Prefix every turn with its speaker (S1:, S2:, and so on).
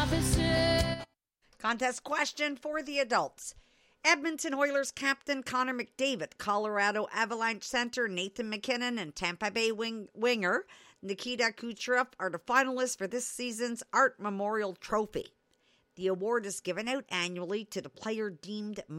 S1: officer.
S2: Contest question for the adults. Edmonton Oilers captain Connor McDavid, Colorado Avalanche center Nathan MacKinnon, and Tampa Bay winger Nikita Kucherov are the finalists for this season's Art Memorial Trophy. The award is given out annually to the player deemed